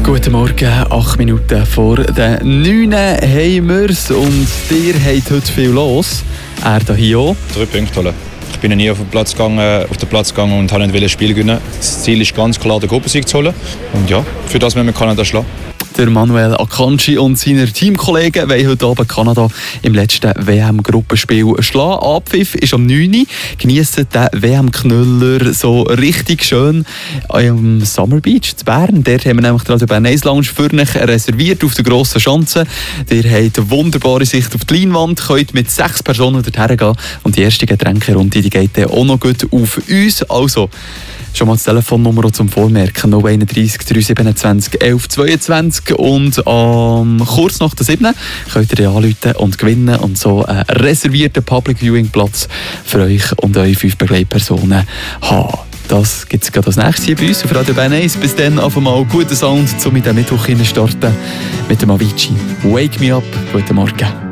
Guten Morgen, 8 Minuten vor der 9 haben wir's und ihr habt heute viel los. Er hier auch. 3 Punkte holen. Ich bin nie auf den Platz gegangen und wollte nicht ein Spiel gewinnen. Das Ziel ist ganz klar, den Gruppensieg zu holen. Und ja, für das müssen wir Kanada schlagen. Der Manuel Akanji und seine Teamkollegen wollen heute Abend Kanada im letzten WM-Gruppenspiel schlagen. Abpfiff ist am 9 Uhr. Geniessen den WM-Knüller so richtig schön am Summer Beach in Bern. Dort haben wir nämlich die Radio Bern Ice Lounge für euch reserviert auf der grossen Schanze. Ihr habt eine wunderbare Sicht auf die Leinwand, könnt mit 6 Personen dorthin gehen und die erste Getränkerunde die geht dann auch noch gut auf uns. Also, schon mal das Telefonnummer zum Vormerken: 031 327 11 22 und kurz nach der 7 könnt ihr anrufen und gewinnen und so einen reservierten Public Viewing Platz für euch und eure 5 Begleitpersonen haben. Das gibt es gerade als nächstes hier bei uns auf Radio Bern 1. Bis dann auf einmal guten Sound, um mit dem Mittwoch starten mit dem Avicii. Wake Me Up. Guten Morgen.